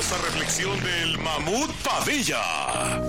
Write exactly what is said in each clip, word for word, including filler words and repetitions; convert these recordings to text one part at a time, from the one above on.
poderosa reflexión del Mamut Padilla.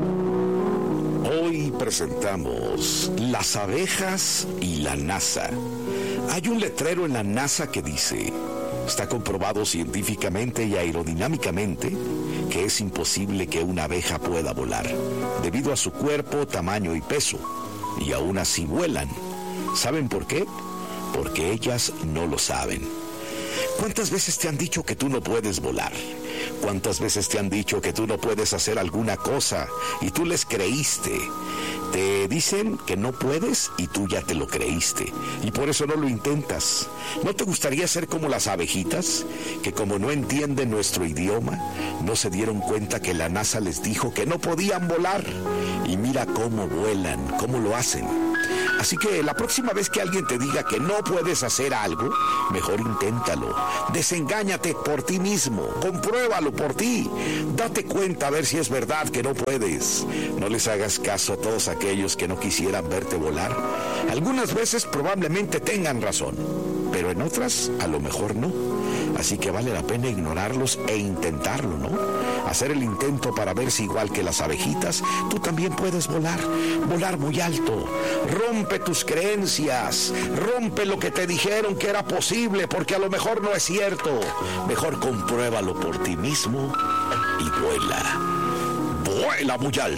Hoy presentamos las abejas y la NASA. Hay un letrero en la NASA que dice: está comprobado científicamente y aerodinámicamente que es imposible que una abeja pueda volar, debido a su cuerpo, tamaño y peso. Y aún así vuelan. ¿Saben por qué? Porque ellas no lo saben. ¿Cuántas veces te han dicho que tú no puedes volar? ¿Cuántas veces te han dicho que tú no puedes hacer alguna cosa y tú les creíste? Te dicen que no puedes y tú ya te lo creíste, y por eso no lo intentas. ¿No te gustaría ser como las abejitas, que como no entienden nuestro idioma, no se dieron cuenta que la NASA les dijo que no podían volar? Y mira cómo vuelan, cómo lo hacen. Así que la próxima vez que alguien te diga que no puedes hacer algo, mejor inténtalo. Desengáñate por ti mismo, compruébalo por ti. Date cuenta a ver si es verdad que no puedes. No les hagas caso a todos aquellos que no quisieran verte volar. Algunas veces probablemente tengan razón, pero en otras a lo mejor no. Así que vale la pena ignorarlos e intentarlo, ¿no? Hacer el intento para ver si, igual que las abejitas, tú también puedes volar, volar muy alto. Rompe tus creencias, rompe lo que te dijeron que era posible, porque a lo mejor no es cierto. Mejor compruébalo por ti mismo y vuela. Vuela muy alto.